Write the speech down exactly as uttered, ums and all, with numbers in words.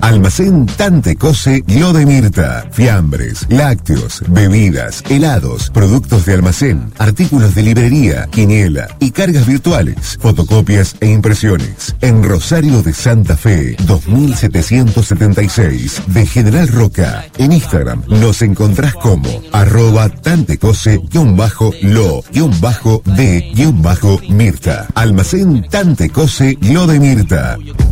Almacén Tantecose Lo de Mirta. Fiambres, lácteos, bebidas, helados, productos de almacén, artículos de librería, quiniela y cargas virtuales, fotocopias e impresiones. En Rosario de Santa Fe, dos mil setecientos setenta y seis, de General Roca. En Instagram nos encontrás como arroba tantecose-lo-de-mirta. Almacén Tantecose Lo de Mirta.